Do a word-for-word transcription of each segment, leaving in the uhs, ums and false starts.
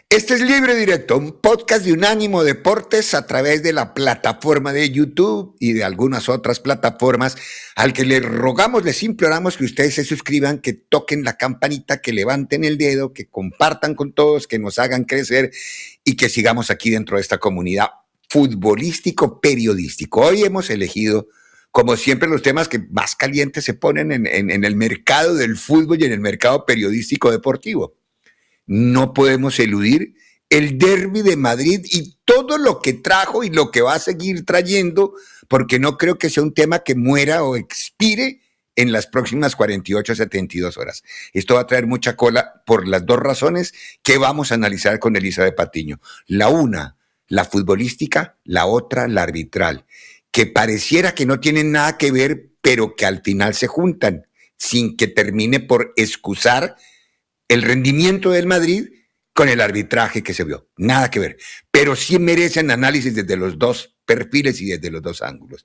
Este es Libre Directo, un podcast de Unánimo Deportes a través de la plataforma de YouTube y de algunas otras plataformas, al que les rogamos, les imploramos que ustedes se suscriban, que toquen la campanita, que levanten el dedo, que compartan con todos, que nos hagan crecer y que sigamos aquí dentro de esta comunidad futbolístico-periodístico. Hoy hemos elegido, como siempre, los temas que más calientes se ponen en, en, en el mercado del fútbol y en el mercado periodístico deportivo. No podemos eludir el derbi de Madrid y todo lo que trajo y lo que va a seguir trayendo, porque no creo que sea un tema que muera o expire en las próximas cuarenta y ocho a setenta y dos horas. Esto va a traer mucha cola por las dos razones que vamos a analizar con Elizabeth Patiño. La una, la futbolística, la otra, la arbitral, que pareciera que no tienen nada que ver, pero que al final se juntan, sin que termine por excusar el rendimiento del Madrid con el arbitraje que se vio. Nada que ver. Pero sí merecen análisis desde los dos perfiles y desde los dos ángulos.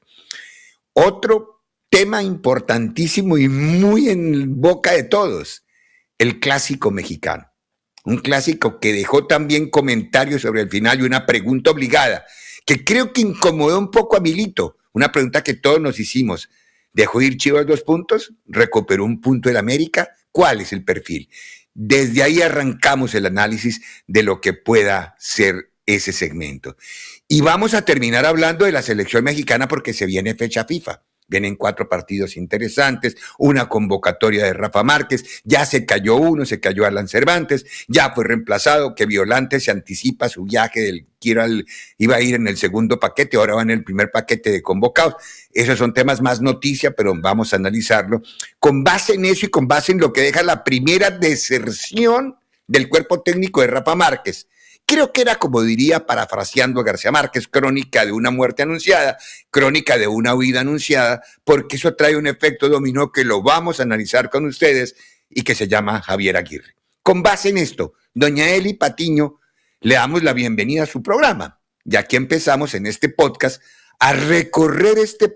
Otro tema importantísimo y muy en boca de todos, el clásico mexicano. Un clásico que dejó también comentarios sobre el final y una pregunta obligada, que creo que incomodó un poco a Milito. Una pregunta que todos nos hicimos. ¿Dejó ir Chivas dos puntos? ¿Recuperó un punto el América? ¿Cuál es el perfil? Desde ahí arrancamos el análisis de lo que pueda ser ese segmento. Y vamos a terminar hablando de la selección mexicana porque se viene fecha FIFA. Vienen cuatro partidos interesantes, una convocatoria de Rafa Márquez, ya se cayó uno, se cayó Alan Cervantes, ya fue reemplazado, que Violante se anticipa su viaje del quiero al, iba a ir en el segundo paquete, ahora va en el primer paquete de convocados. Esos son temas más noticia, pero vamos a analizarlo. Con base en eso y con base en lo que deja la primera deserción del cuerpo técnico de Rafa Márquez. Creo que era, como diría, parafraseando a García Márquez, crónica de una muerte anunciada, crónica de una huida anunciada, porque eso trae un efecto dominó que lo vamos a analizar con ustedes y que se llama Javier Aguirre. Con base en esto, doña Eli Patiño, le damos la bienvenida a su programa. Y aquí empezamos en este podcast a recorrer este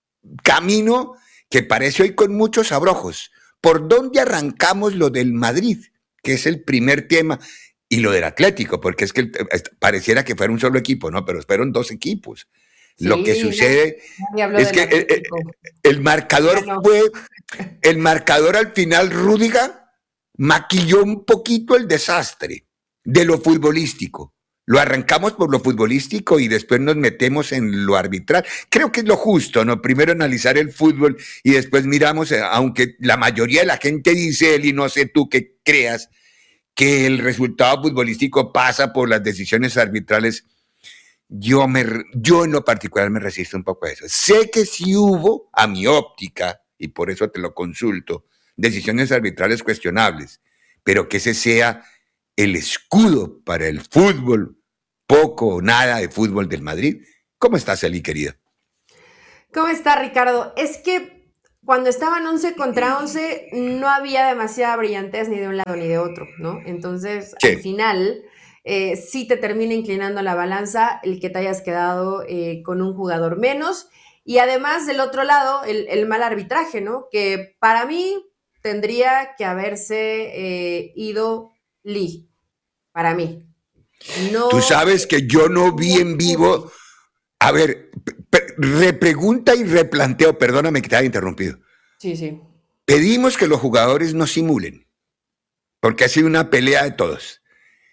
camino que parece hoy con muchos abrojos. ¿Por dónde arrancamos lo del Madrid? Que es el primer tema. Y lo del Atlético, porque es que pareciera que fuera un solo equipo, ¿no? Pero fueron dos equipos. Sí, lo que sucede no, es que el, el marcador bueno. fue, el marcador al final, Rüdiger maquilló un poquito el desastre de lo futbolístico. Lo arrancamos por lo futbolístico y después nos metemos en lo arbitral. Creo que es lo justo, ¿no? Primero analizar el fútbol y después miramos, aunque la mayoría de la gente dice, él y no sé tú qué creas, que el resultado futbolístico pasa por las decisiones arbitrales, yo, me, yo en lo particular me resisto un poco a eso. Sé que sí hubo, a mi óptica, y por eso te lo consulto, decisiones arbitrales cuestionables, pero que ese sea el escudo para el fútbol, poco o nada de fútbol del Madrid. ¿Cómo estás, Eli, querida? ¿Cómo está, Ricardo? Es que cuando estaban once contra once no había demasiada brillantez ni de un lado ni de otro, ¿no? Entonces, sí. Al final, eh, sí te termina inclinando la balanza el que te hayas quedado eh, con un jugador menos. Y además, del otro lado, el, el mal arbitraje, ¿no? Que para mí tendría que haberse eh, ido Lee, para mí. No, Tú sabes que yo no vi en vivo... A ver, repregunta y replanteo, perdóname que te haya interrumpido. Sí, sí. Pedimos que los jugadores no simulen, porque ha sido una pelea de todos.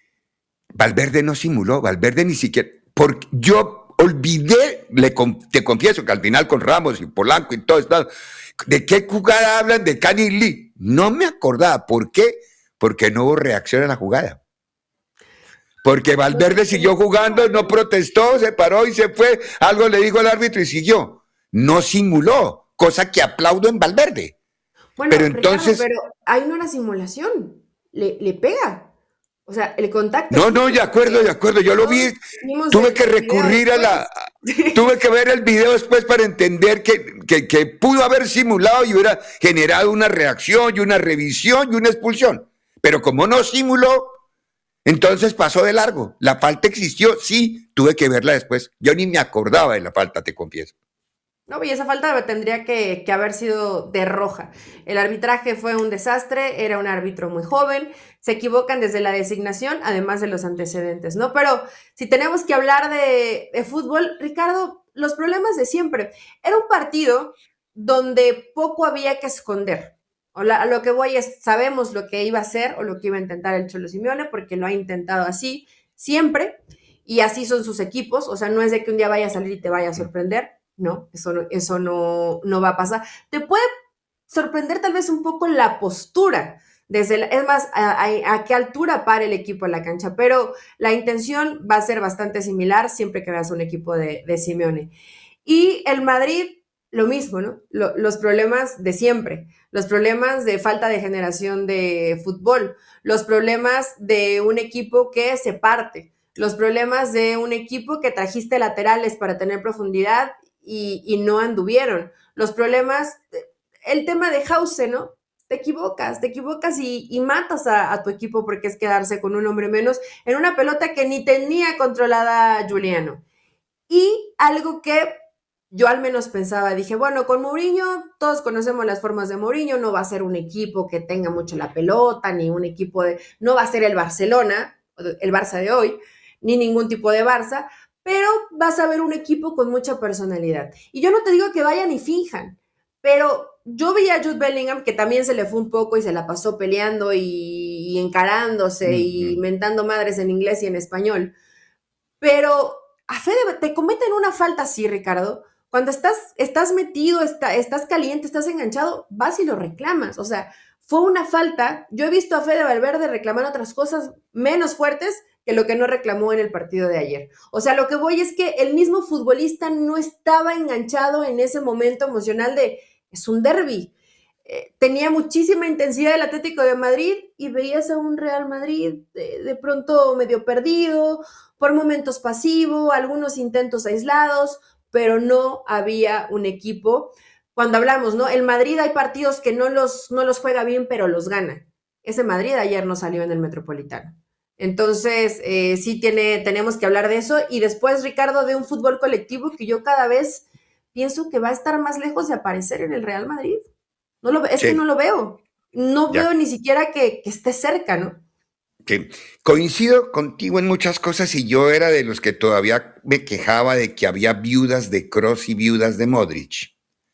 Valverde no simuló, Valverde ni siquiera... Porque yo olvidé, le, te confieso que al final con Ramos y Polanco y todo esto, ¿de qué jugada hablan de Kanye Lee? No me acordaba. ¿Por qué? Porque no hubo reacción a la jugada. Porque Valverde siguió jugando, no protestó, se paró y se fue. Algo le dijo al árbitro y siguió. No simuló, cosa que aplaudo en Valverde. Bueno, pero entonces... Ricardo, pero ahí no era simulación, le, le pega. O sea, el contacto... No, no, de acuerdo, de acuerdo, yo lo vi. Tuve que recurrir a la... Tuve que ver el video después para entender que, que, que pudo haber simulado y hubiera generado una reacción y una revisión y una expulsión. Pero como no simuló... Entonces pasó de largo. La falta existió, sí, tuve que verla después. Yo ni me acordaba de la falta, te confieso. No, y esa falta tendría que, que, haber sido de roja. El arbitraje fue un desastre, era un árbitro muy joven, se equivocan desde la designación, además de los antecedentes, ¿no? Pero si tenemos que hablar de, de fútbol, Ricardo, los problemas de siempre. Era un partido donde poco había que esconder. O la, a lo que voy es, sabemos lo que iba a hacer o lo que iba a intentar el Cholo Simeone, porque lo ha intentado así siempre, y así son sus equipos, o sea, no es de que un día vaya a salir y te vaya a sorprender. No, eso, no, eso no, no va a pasar. Te puede sorprender tal vez un poco la postura, desde la, es más, a, a, a, qué altura para el equipo en la cancha, pero la intención va a ser bastante similar siempre que veas un equipo de, de Simeone. Y el Madrid, lo mismo, ¿no? Lo, los problemas de siempre, los problemas de falta de generación de fútbol, los problemas de un equipo que se parte, los problemas de un equipo que trajiste laterales para tener profundidad y, y no anduvieron. Los problemas, el tema de Hause, ¿no? Te equivocas, te equivocas y, y matas a, a, tu equipo porque es quedarse con un hombre menos en una pelota que ni tenía controlada Juliano. Y algo que yo al menos pensaba, dije, bueno, con Mourinho, todos conocemos las formas de Mourinho, no va a ser un equipo que tenga mucho la pelota, ni un equipo de, no va a ser el Barcelona, el Barça de hoy, ni ningún tipo de Barça, pero vas a ver un equipo con mucha personalidad. Y yo no te digo que vayan y finjan, pero yo vi a Jude Bellingham, que también se le fue un poco y se la pasó peleando y, y encarándose uh-huh. y mentando madres en inglés y en español, pero a Fede te cometen una falta así, Ricardo, cuando estás, estás metido, está, estás caliente, estás enganchado, vas y lo reclamas, o sea, fue una falta. Yo he visto a Fede Valverde reclamar otras cosas menos fuertes que lo que no reclamó en el partido de ayer. O sea, lo que voy es que el mismo futbolista no estaba enganchado en ese momento emocional de, es un derbi. Eh, tenía muchísima intensidad el Atlético de Madrid y veías a un Real Madrid de, de pronto medio perdido, por momentos pasivo, algunos intentos aislados, pero no había un equipo. Cuando hablamos, ¿no? El Madrid hay partidos que no los, no los juega bien, pero los gana. Ese Madrid ayer no salió en el Metropolitano. Entonces, eh, sí tiene, tenemos que hablar de eso. Y después, Ricardo, de un fútbol colectivo que yo cada vez pienso que va a estar más lejos de aparecer en el Real Madrid. No lo, es sí. que no lo veo. No ya. veo ni siquiera que, que esté cerca, ¿no? Sí. Coincido contigo en muchas cosas y yo era de los que todavía me quejaba de que había viudas de Kroos y viudas de Modric.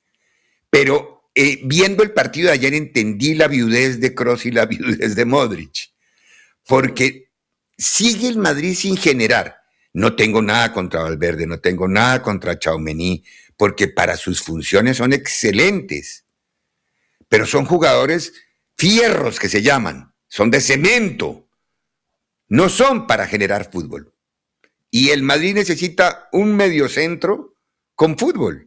Pero eh, viendo el partido de ayer entendí la viudez de Kroos y la viudez de Modric. Porque sigue el Madrid sin generar. No tengo nada contra Valverde, no tengo nada contra Tchouaméni, porque para sus funciones son excelentes. Pero son jugadores fierros que se llaman, son de cemento. No son para generar fútbol. Y el Madrid necesita un mediocentro con fútbol.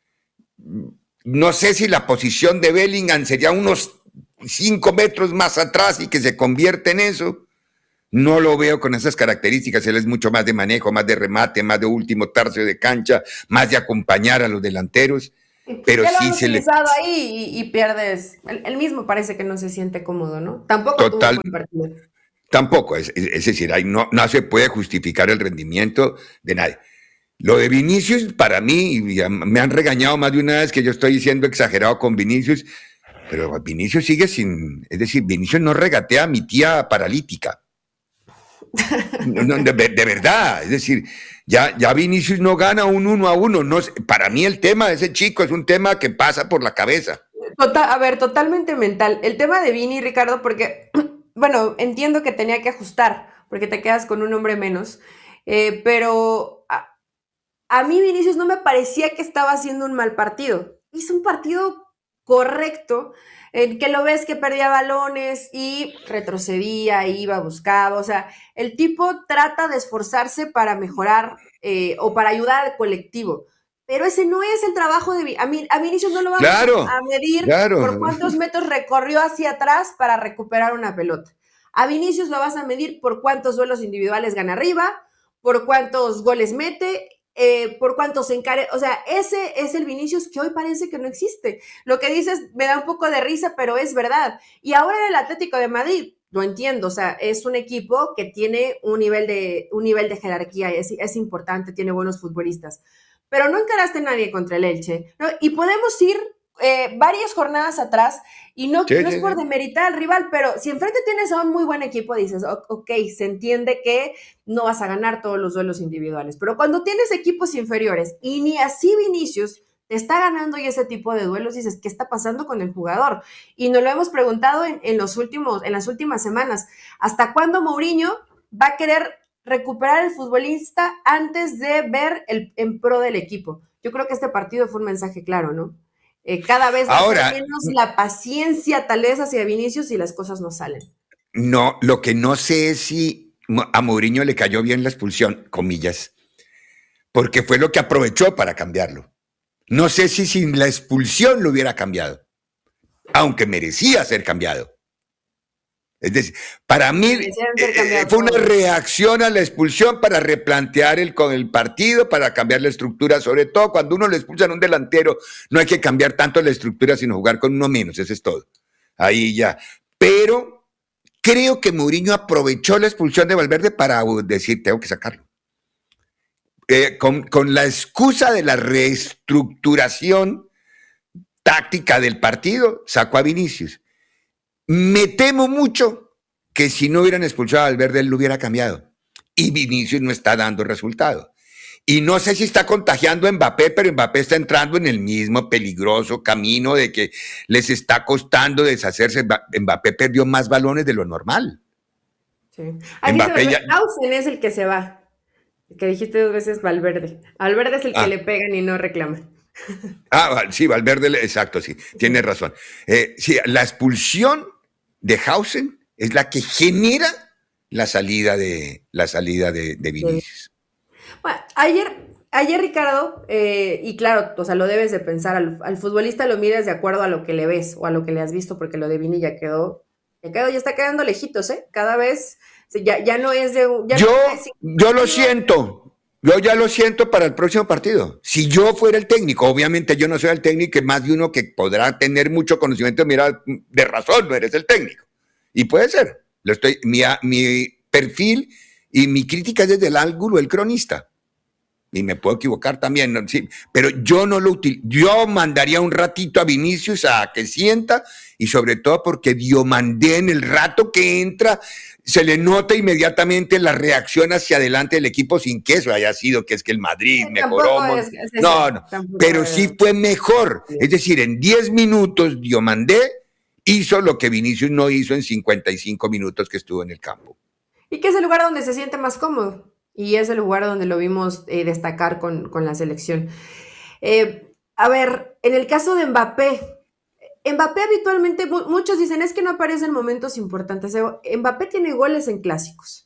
No sé si la posición de Bellingham sería unos cinco metros más atrás y que se convierte en eso. No lo veo con esas características. Él es mucho más de manejo, más de remate, más de último tercio de cancha, más de acompañar a los delanteros. Pero ya sí lo se le... ahí y, y pierdes. Él mismo parece que no se siente cómodo, ¿no? Tampoco Total, tuvo un buen partido. Tampoco, es, es decir, ahí no, no se puede justificar el rendimiento de nadie. Lo de Vinicius, para mí, me han regañado más de una vez que yo estoy siendo exagerado con Vinicius, pero Vinicius sigue sin, es decir, Vinicius no regatea a mi tía paralítica. No, no, de, de verdad, es decir, ya, ya Vinicius no gana un uno a uno. No, para mí el tema de ese chico es un tema que pasa por la cabeza. Total, a ver, totalmente mental. El tema de Vini, Ricardo, porque... Bueno, entiendo que tenía que ajustar, porque te quedas con un hombre menos, eh, pero a, a mí Vinicius no me parecía que estaba haciendo un mal partido. Hizo un partido correcto, en que lo ves que perdía balones y retrocedía, iba, buscaba, o sea, el tipo trata de esforzarse para mejorar eh, o para ayudar al colectivo. Pero ese no es el trabajo de... A, mí, a Vinicius no lo vamos claro, a medir claro. por cuántos metros recorrió hacia atrás para recuperar una pelota. A Vinicius lo vas a medir por cuántos duelos individuales gana arriba, por cuántos goles mete, eh, por cuántos encare... O sea, ese es el Vinicius que hoy parece que no existe. Lo que dices me da un poco de risa, pero es verdad. Y ahora en el Atlético de Madrid, lo entiendo, o sea, es un equipo que tiene un nivel de, un nivel de jerarquía, es, es importante, tiene buenos futbolistas. pero no encaraste a nadie contra el Elche, ¿no? Y podemos ir eh, varias jornadas atrás, y no, Sí, no es sí, por sí. demeritar al rival, pero si enfrente tienes a un muy buen equipo, dices, ok, se entiende que no vas a ganar todos los duelos individuales, pero cuando tienes equipos inferiores y ni así Vinicius te está ganando y ese tipo de duelos, dices, ¿qué está pasando con el jugador? Y nos lo hemos preguntado en, en, los últimos, en las últimas semanas. ¿Hasta cuándo Mourinho va a querer recuperar el futbolista antes de ver el en pro del equipo? Yo creo que este partido fue un mensaje claro, ¿no? Eh, cada vez va a ser Ahora, menos la paciencia tal vez hacia Vinicius y las cosas no salen. no, lo que no sé es si a Mourinho le cayó bien la expulsión, comillas, porque fue lo que aprovechó para cambiarlo. No sé si sin la expulsión lo hubiera cambiado, aunque merecía ser cambiado. Es decir, para mí eh, fue una reacción a la expulsión para replantear el, con el partido, para cambiar la estructura, sobre todo cuando uno le expulsan a un delantero, no hay que cambiar tanto la estructura, sino jugar con uno menos, eso es todo. Ahí ya. Pero creo que Mourinho aprovechó la expulsión de Valverde para decir, tengo que sacarlo. Eh, con, con la excusa de la reestructuración táctica del partido, sacó a Vinicius. Me temo mucho que si no hubieran expulsado a Valverde, él lo hubiera cambiado. Y Vinicius no está dando resultado. Y no sé si está contagiando a Mbappé, pero Mbappé está entrando en el mismo peligroso camino de que les está costando deshacerse. Mbappé perdió más balones de lo normal. Sí. Ahí Mbappé dice, ya... Hausen es el que se va. El que dijiste dos veces Valverde. Valverde es el ah. que le pegan y no reclaman. Ah, sí, Valverde, exacto, sí, tiene razón. Eh, sí, la expulsión de Hausen es la que genera la salida de, la salida de, de Vinicius. Bueno, ayer, ayer Ricardo, eh, y claro, o sea, lo debes de pensar, al, al futbolista lo miras de acuerdo a lo que le ves o a lo que le has visto, porque lo de Vini ya quedó, ya quedó, ya está quedando lejitos, ¿eh? Cada vez, ya, ya no es de... Ya yo, no es de yo lo siento. Yo ya lo siento para el próximo partido. Si yo fuera el técnico, obviamente yo no soy el técnico, más de uno que podrá tener mucho conocimiento, mira, de razón, no eres el técnico. Y puede ser. Lo estoy, mi, mi perfil y mi crítica es desde el ángulo del cronista. Y me puedo equivocar también, ¿no? Sí, pero yo no lo utilizo. Yo mandaría un ratito a Vinicius a que sienta, y sobre todo porque Diomandé en el rato que entra se le nota inmediatamente la reacción hacia adelante del equipo, sin que eso haya sido que es que el Madrid sí, mejoró. Es, es no, no, pero es. sí fue mejor. Sí. Es decir, en diez minutos Diomandé hizo lo que Vinicius no hizo en cincuenta y cinco minutos que estuvo en el campo. Y que es el lugar donde se siente más cómodo. Y es el lugar donde lo vimos eh, destacar con, con la selección. Eh, a ver, en el caso de Mbappé, Mbappé habitualmente, muchos dicen, es que no aparece en momentos importantes. Mbappé tiene goles en clásicos.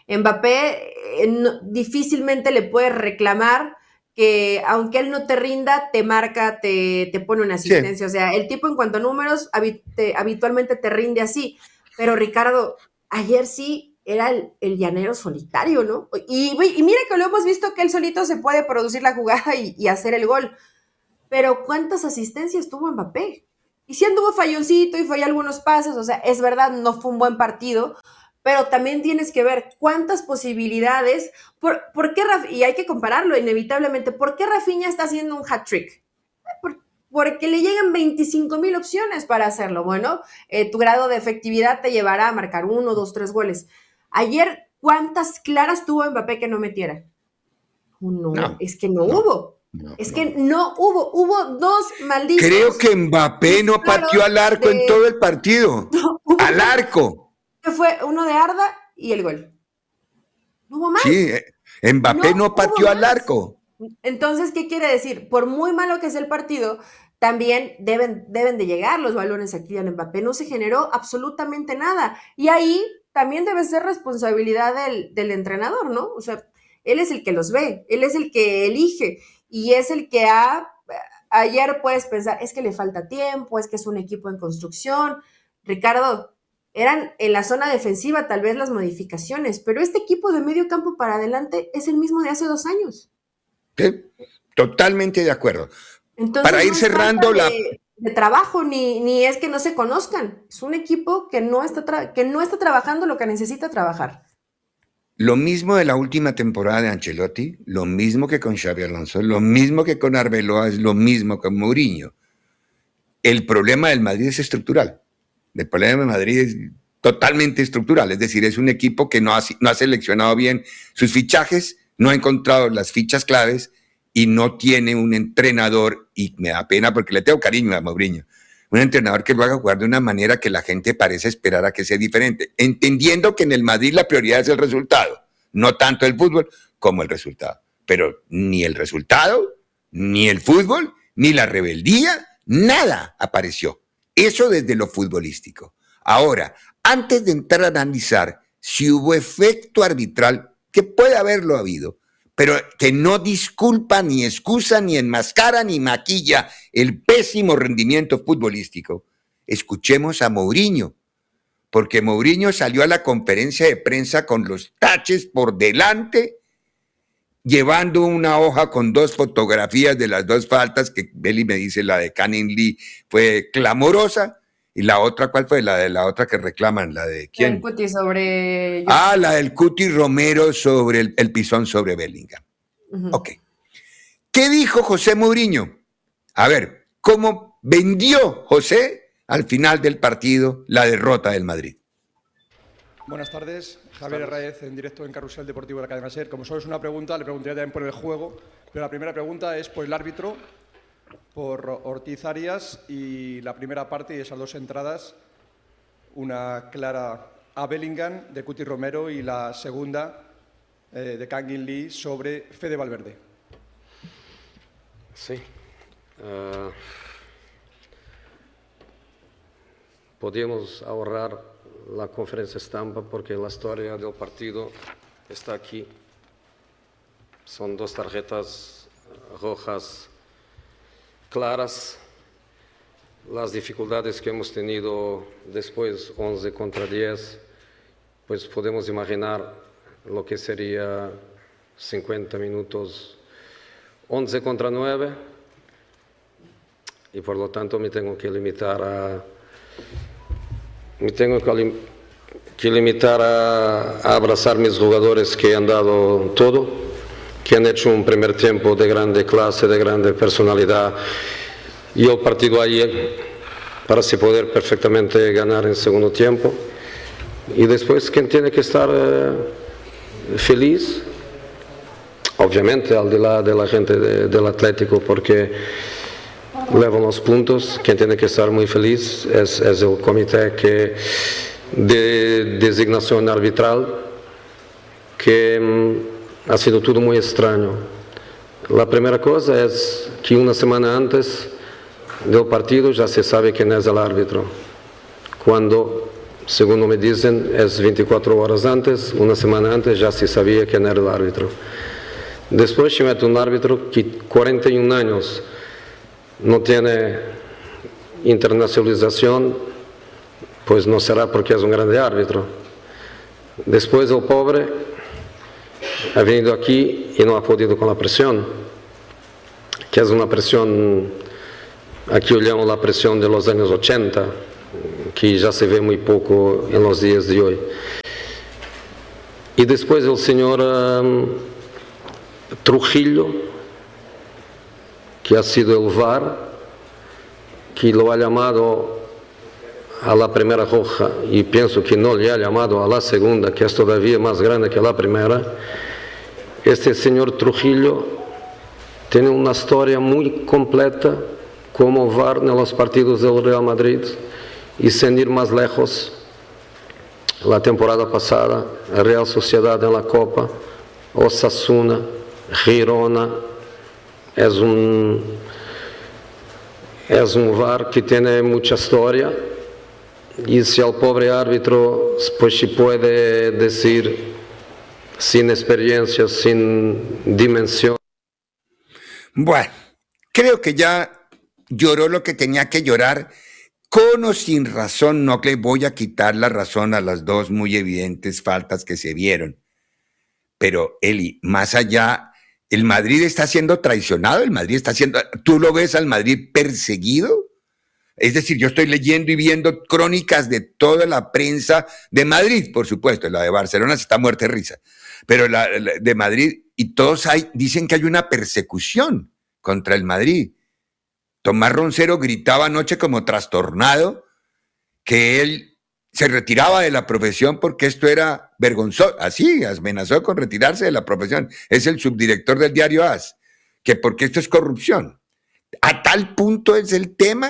Mbappé eh, no, difícilmente le puede reclamar que aunque él no te rinda, te marca, te, te pone una asistencia. Sí. O sea, el tipo en cuanto a números habit te, habitualmente te rinde así. Pero Ricardo, ayer sí era el, el llanero solitario, ¿no? Y, y mira que lo hemos visto que él solito se puede producir la jugada y, y hacer el gol. Pero ¿cuántas asistencias tuvo Mbappé? Y sí anduvo falloncito y falló algunos pases, o sea, es verdad, no fue un buen partido, pero también tienes que ver cuántas posibilidades, por, por qué Raf, y hay que compararlo inevitablemente, ¿por qué Rafinha está haciendo un hat-trick? Por, porque le llegan veinticinco mil opciones para hacerlo. Bueno, eh, tu grado de efectividad te llevará a marcar uno, dos, tres goles. Ayer, ¿cuántas claras tuvo Mbappé que no metiera? No, no es que no, no. hubo. No, es no. que no hubo, hubo dos malditos. Creo que Mbappé no pateó al arco de... en todo el partido. No, al arco. Que fue uno de Arda y el gol. No hubo más. Sí, Mbappé no, no pateó al arco. Entonces, ¿qué quiere decir? Por muy malo que sea el partido, también deben, deben de llegar los balones aquí en Mbappé. No se generó absolutamente nada. Y ahí también debe ser responsabilidad del, del entrenador, ¿no? O sea, él es el que los ve, él es el que elige. Y es el que ha, ayer puedes pensar, es que le falta tiempo, es que es un equipo en construcción. Ricardo, eran en la zona defensiva tal vez las modificaciones, pero este equipo de medio campo para adelante es el mismo de hace dos años. Sí, totalmente de acuerdo. Entonces, para ir no cerrando de, la... de trabajo, ni, ni es que no se conozcan. Es un equipo que no, está que no está trabajando lo que necesita trabajar. Lo mismo de la última temporada de Ancelotti, lo mismo que con Xabi Alonso, lo mismo que con Arbeloa, es lo mismo con Mourinho. El problema del Madrid es estructural. El problema de Madrid es totalmente estructural, es decir, es un equipo que no ha, no ha seleccionado bien sus fichajes, no ha encontrado las fichas claves y no tiene un entrenador, y me da pena porque le tengo cariño a Mourinho, un entrenador que lo haga jugar de una manera que la gente parece esperar a que sea diferente, entendiendo que en el Madrid la prioridad es el resultado, no tanto el fútbol como el resultado, pero ni el resultado, ni el fútbol, ni la rebeldía, nada apareció. Eso desde lo futbolístico. Ahora, antes de entrar a analizar si hubo efecto arbitral, que puede haberlo habido, pero que no disculpa, ni excusa, ni enmascara, ni maquilla el pésimo rendimiento futbolístico, escuchemos a Mourinho, porque Mourinho salió a la conferencia de prensa con los taches por delante, llevando una hoja con dos fotografías de las dos faltas, que Beli me dice la de Canning Lee fue clamorosa, y la otra, ¿cuál fue? La de la otra que reclaman, la de ¿quién? El Cuti sobre... Ah, la del Cuti Romero sobre el, el pisón sobre Bellingham. Uh-huh. Ok. ¿Qué dijo José Mourinho? A ver, ¿cómo vendió José al final del partido la derrota del Madrid? Buenas tardes, Javier Herráez, en directo en Carrusel Deportivo de la cadena SER. Como solo es una pregunta, le preguntaría también por el juego, pero la primera pregunta es por el árbitro, por Ortiz Arias, y la primera parte y esas dos entradas, una clara a Bellingham de Cuti Romero y la segunda eh, de Canning Lee sobre Fede Valverde. Sí. Uh, podíamos ahorrar la conferencia estampa porque la historia del partido está aquí. Son dos tarjetas rojas claras. Las dificultades que hemos tenido después, once contra diez, pues podemos imaginar lo que sería cincuenta minutos, once contra nueve, y por lo tanto me tengo que limitar a me tengo que, que limitar a, a abrazar mis jugadores que han dado todo, que han hecho un primer tiempo de grande clase, de grande personalidad, y el partido ahí para así poder perfectamente ganar en segundo tiempo. Y después, quien tiene que estar eh, feliz, obviamente al de la, de la gente de, del Atlético, porque levan los puntos. Quien tiene que estar muy feliz es, es el comité que de designación arbitral, que mm, ha sido todo muy extraño. La primera cosa es que una semana antes del partido ya se sabe quién es el árbitro, cuando, según me dicen, es veinticuatro horas antes, una semana antes ya se sabía quién era el árbitro. Después se mete un árbitro que cuarenta y un años no tiene internacionalización, pues no será porque es un grande árbitro. Después el pobre ha venido aquí y no ha podido con la presión, que es una presión, aquí olhamos la presión de los años ochenta, que ya se ve muy poco en los días de hoy. Y después el señor um, Trujillo, que ha sido el V A R, que lo ha llamado a la primera roja y pienso que no le ha llamado a la segunda, que es todavía más grande que la primera. Este señor Trujillo tiene una historia muy completa como V A R en los partidos del Real Madrid, y sin ir más lejos, la temporada pasada, Real Sociedad en la Copa, Osasuna, Girona. Es un, es un V A R que tiene mucha historia, y si al pobre árbitro pues se puede decir sin experiencia, sin dimensión. Bueno, creo que ya lloró lo que tenía que llorar, con o sin razón. No le voy a quitar la razón a las dos muy evidentes faltas que se vieron, pero Eli, más allá, el Madrid está siendo traicionado, el Madrid está siendo, ¿tú lo ves al Madrid perseguido? Es decir, yo estoy leyendo y viendo crónicas de toda la prensa de Madrid, por supuesto, la de Barcelona se está muerta de risa, pero la, la de Madrid, y todos hay, dicen que hay una persecución contra el Madrid. Tomás Roncero gritaba anoche como trastornado que él se retiraba de la profesión porque esto era vergonzoso. Así, amenazó con retirarse de la profesión. Es el subdirector del diario AS, que porque esto es corrupción. ¿A tal punto es el tema?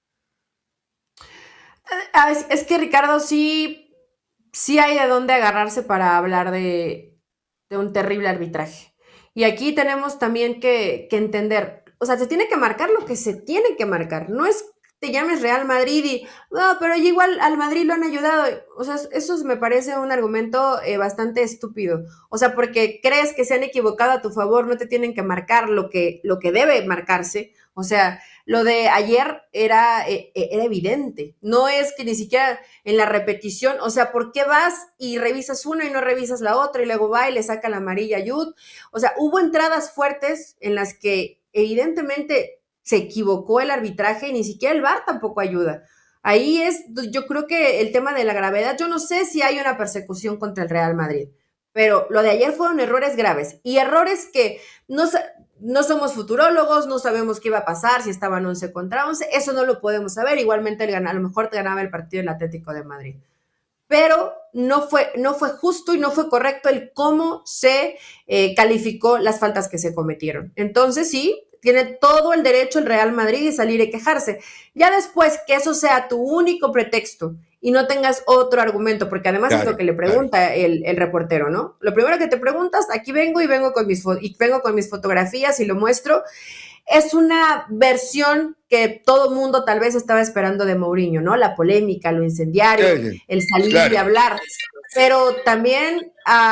Es que, Ricardo, sí, sí hay de dónde agarrarse para hablar de, de un terrible arbitraje. Y aquí tenemos también que, que entender, o sea, se tiene que marcar lo que se tiene que marcar. No es te llames Real Madrid y, no, pero igual al Madrid lo han ayudado. O sea, eso me parece un argumento eh, bastante estúpido. O sea, porque crees que se han equivocado a tu favor, no te tienen que marcar lo que, lo que debe marcarse. O sea, lo de ayer era, eh, era evidente. No es que ni siquiera en la repetición, o sea, ¿por qué vas y revisas una y no revisas la otra y luego va y le saca la amarilla a Jude? O sea, hubo entradas fuertes en las que evidentemente se equivocó el arbitraje y ni siquiera el V A R tampoco ayuda. Ahí es, yo creo que el tema de la gravedad, yo no sé si hay una persecución contra el Real Madrid, pero lo de ayer fueron errores graves y errores que no, no somos futurólogos, no sabemos qué iba a pasar, si estaban once contra once, eso no lo podemos saber, igualmente el, a lo mejor te ganaba el partido el Atlético de Madrid. Pero no fue, no fue justo y no fue correcto el cómo se eh, calificó las faltas que se cometieron. Entonces sí, tiene todo el derecho el Real Madrid de salir y quejarse. Ya después que eso sea tu único pretexto y no tengas otro argumento, porque además claro, es lo que le pregunta claro. el, el reportero, ¿no? Lo primero que te preguntas, aquí vengo y vengo con mis, y vengo con mis fotografías y lo muestro. Es una versión que todo mundo tal vez estaba esperando de Mourinho, ¿no? La polémica, lo incendiario, sí, sí. el salir claro. y hablar. Pero también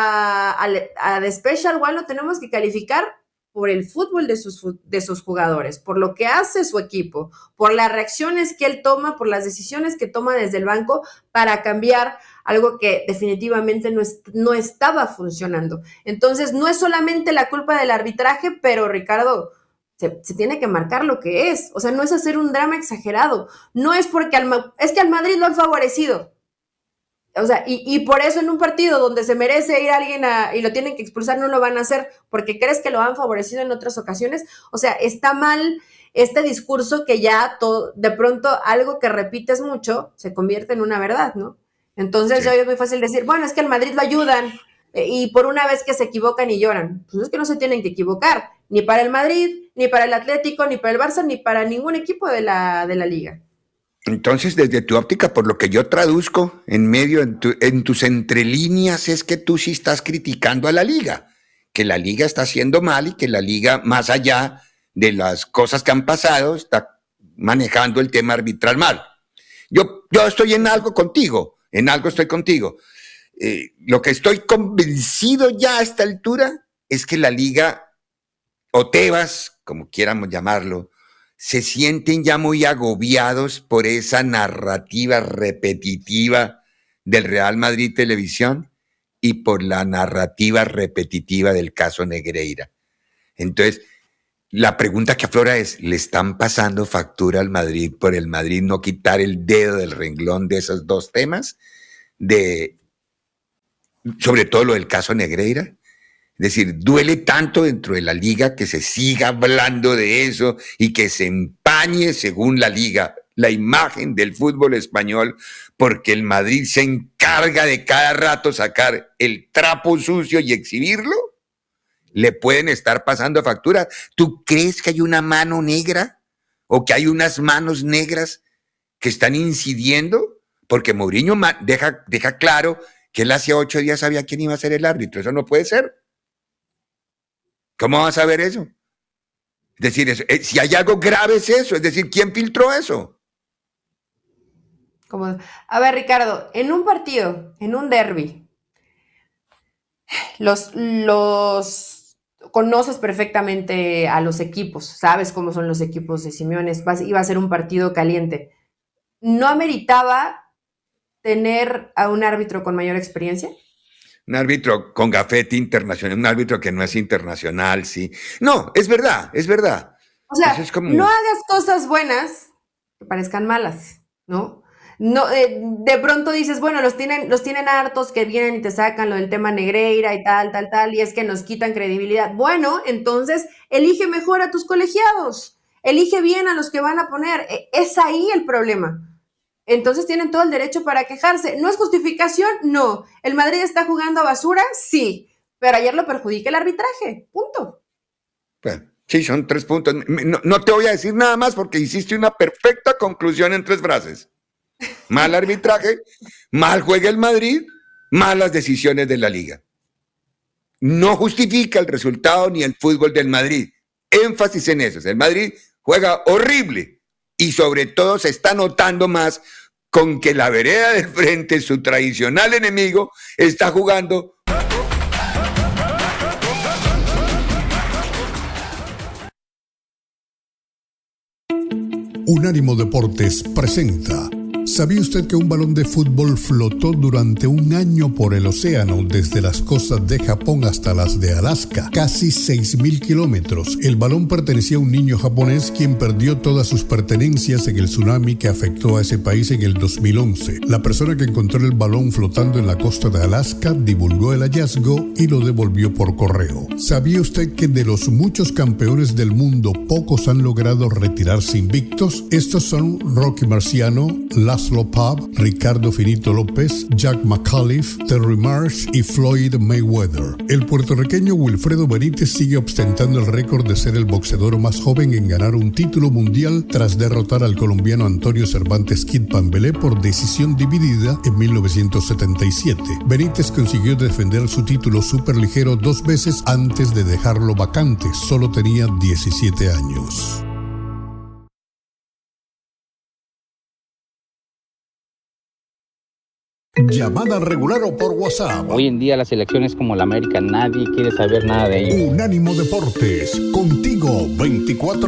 a, a, a The Special One lo tenemos que calificar por el fútbol de sus, de sus jugadores, por lo que hace su equipo, por las reacciones que él toma, por las decisiones que toma desde el banco para cambiar algo que definitivamente no, es, no estaba funcionando. Entonces, no es solamente la culpa del arbitraje, pero Ricardo, se, se tiene que marcar lo que es. O sea, no es hacer un drama exagerado. No es porque al, es que al Madrid lo han favorecido. O sea, y, y por eso en un partido donde se merece ir alguien a, y lo tienen que expulsar, no lo van a hacer porque crees que lo han favorecido en otras ocasiones. O sea, está mal este discurso que ya todo, de pronto algo que repites mucho se convierte en una verdad, ¿no? Entonces, sí. Hoy es muy fácil decir, bueno, es que al Madrid lo ayudan eh, y por una vez que se equivocan y lloran. Pues es que no se tienen que equivocar, ni para el Madrid, ni para el Atlético, ni para el Barça, ni para ningún equipo de la, de la Liga. Entonces, desde tu óptica, por lo que yo traduzco en medio, en, tu, en tus entrelíneas, es que tú sí estás criticando a la Liga, que la Liga está haciendo mal y que la Liga, más allá de las cosas que han pasado, está manejando el tema arbitral mal. Yo, yo estoy en algo contigo, en algo estoy contigo. Eh, lo que estoy convencido ya a esta altura es que la Liga, o Tebas, como quieramos llamarlo, se sienten ya muy agobiados por esa narrativa repetitiva del Real Madrid Televisión y por la narrativa repetitiva del caso Negreira. Entonces, la pregunta que aflora es, ¿le están pasando factura al Madrid por el Madrid no quitar el dedo del renglón de esos dos temas? De, sobre todo lo del caso Negreira. Es decir, duele tanto dentro de la Liga que se siga hablando de eso y que se empañe, según la Liga, la imagen del fútbol español, porque el Madrid se encarga de cada rato sacar el trapo sucio y exhibirlo. ¿Le pueden estar pasando factura? ¿Tú crees que hay una mano negra o que hay unas manos negras que están incidiendo? Porque Mourinho deja, deja claro que él hace ocho días sabía quién iba a ser el árbitro. Eso no puede ser. ¿Cómo vas a ver eso? Es decir, eso, eh, si hay algo grave es eso, es decir, ¿quién filtró eso? Como, a ver, Ricardo, en un partido, en un derbi, los, los conoces perfectamente a los equipos, sabes cómo son los equipos de Simeone, iba a ser un partido caliente. ¿No ameritaba tener a un árbitro con mayor experiencia? Un árbitro con gafete internacional, un árbitro que no es internacional, sí. No, es verdad, es verdad. O sea, es como... no hagas cosas buenas que parezcan malas, ¿no? No, eh, de pronto dices, bueno, los tienen, los tienen hartos que vienen y te sacan lo del tema Negreira y tal, tal, tal, y es que nos quitan credibilidad. Bueno, entonces elige mejor a tus colegiados, elige bien a los que van a poner, es ahí el problema. Entonces tienen todo el derecho para quejarse. ¿No es justificación? No. ¿El Madrid está jugando a basura? Sí, pero ayer lo perjudica el arbitraje, punto. Bueno, sí, son tres puntos. No, no te voy a decir nada más porque hiciste una perfecta conclusión en tres frases. Mal arbitraje, mal juega el Madrid, malas decisiones de la Liga. No justifica el resultado ni el fútbol del Madrid. Énfasis en eso. El Madrid juega horrible y sobre todo se está notando más con que la vereda del frente, su tradicional enemigo, está jugando. Unánimo Deportes presenta. ¿Sabía usted que un balón de fútbol flotó durante un año por el océano desde las costas de Japón hasta las de Alaska? Casi seis mil kilómetros. El balón pertenecía a un niño japonés quien perdió todas sus pertenencias en el tsunami que afectó a ese país en el dos mil once. La persona que encontró el balón flotando en la costa de Alaska divulgó el hallazgo y lo devolvió por correo. ¿Sabía usted que de los muchos campeones del mundo pocos han logrado retirarse invictos? Estos son Rocky Marciano, Laszlo Pav, Ricardo Finito López, Jack McAuliffe, Terry Marsh y Floyd Mayweather. El puertorriqueño Wilfredo Benítez sigue ostentando el récord de ser el boxeador más joven en ganar un título mundial tras derrotar al colombiano Antonio Cervantes Kid Pambelé por decisión dividida en mil novecientos setenta y siete. Benítez consiguió defender su título superligero dos veces antes de dejarlo vacante. Solo tenía diecisiete años. Llamada regular o por WhatsApp. Hoy en día las elecciones como la América, nadie quiere saber nada de ellos. Unánimo Deportes, contigo veinticuatro